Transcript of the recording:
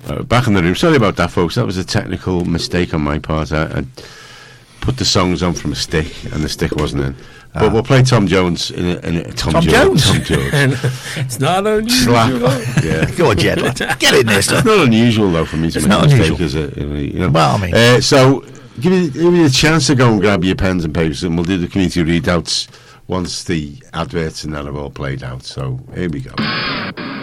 Back in the room. Sorry about that, folks. That was a technical mistake on my part. I put the songs on from a stick, and the stick wasn't in. But we'll play Tom Jones in a Tom Jones. Tom Jones. It's not unusual. Slap. Yeah. Go on, Jed. Get in there, stuff. It's not unusual, though, for me to make a mistake. Is it? You know? Well, I mean. So, give me a chance to go and grab your pens and papers, and we'll do the community readouts once the adverts and that have all played out. So, here we go.